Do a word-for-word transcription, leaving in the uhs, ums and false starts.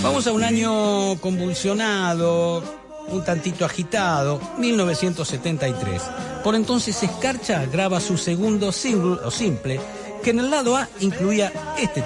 Vamos a un año convulsionado, un tantito agitado, mil novecientos setenta y tres. Por entonces Escarcha graba su segundo single o simple, que en el lado A incluía este